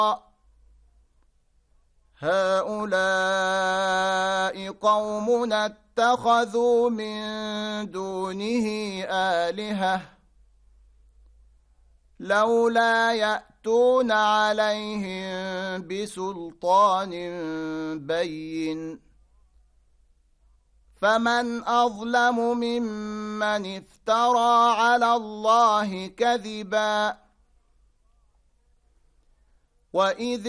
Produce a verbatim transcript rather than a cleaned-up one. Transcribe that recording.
هؤلاء قومنا اتخذوا من دونه آلهة لولا يأتون عليهم بسلطان بين فمن أظلم ممن افترى على الله كذبا وإذ